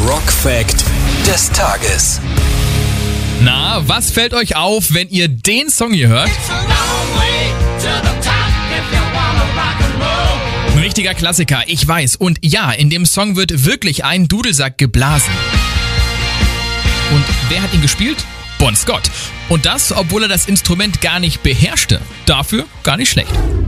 Rock-Fact des Tages. Na, was fällt euch auf, wenn ihr den Song hier hört? Ein richtiger Klassiker, ich weiß. Und ja, in dem Song wird wirklich ein Dudelsack geblasen. Und wer hat ihn gespielt? Bon Scott. Und das, obwohl er das Instrument gar nicht beherrschte. Dafür gar nicht schlecht.